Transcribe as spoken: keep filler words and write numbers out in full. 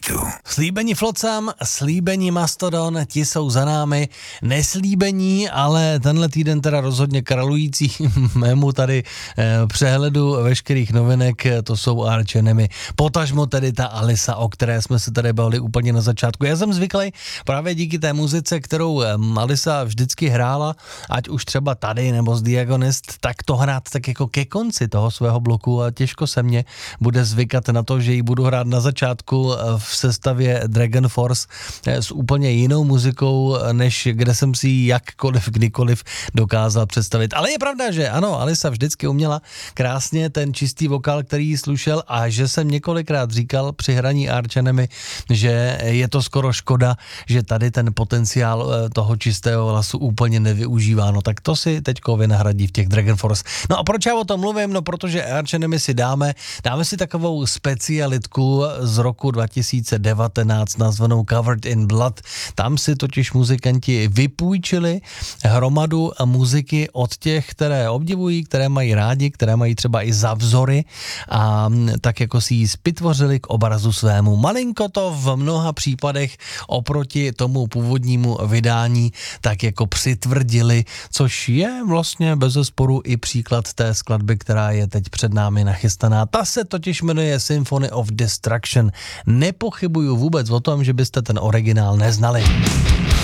hitu. Slíbení Flotsam, slíbení Mastodon, ti jsou za námi. Neslíbení, ale tenhle týden teda rozhodně králující mému tady eh, přehledu veškerých novinek, to jsou Arch Enemy. Potažmo tedy ta Alisa, o které jsme se tady bavili úplně na začátku. Já jsem zvyklý právě díky té muzice, kterou Alisa vždycky hrála, ať už třeba tady nebo z Diagonist, tak to hrát tak jako ke konci toho svého bloku a těžko se mě bude zvykat na to, že ji budu hrát na začátku v sestavě Dragon Force s úplně jinou muzikou, než kde jsem si ji jakkoliv, kdykoliv dokázal představit. Ale je pravda, že ano, Alisa vždycky uměla krásně ten čistý vokál, který jí slušel, a že jsem několikrát říkal při hraní Arch Enemy, že je to skoro škoda, že tady ten potenciál toho čistého hlasu úplně nevyužívá. No tak to si teďko vynahradí v těch Dragon Force. No a proč já o tom mluvím? No protože Arch Enemy si dáme, dáme si takovou specialitku z roku dva tisíce devatenáct nazvanou Covered in Blood. Tam si totiž muzikanti vypůjčili hromadu muziky od těch, které obdivují, které mají rádi, které mají třeba i za vzory, a tak jako si ji vytvořili k obrazu svému. Malinko to v mnoha případech oproti tomu původnímu vydání tak jako přitvrdili, což je vlastně bezesporu i příklad té skladby, která je teď před námi nachystaná. Ta se totiž jmenuje Symphony of Destruction. Nepochybuju vůbec o tom, že byste ten originál neznali.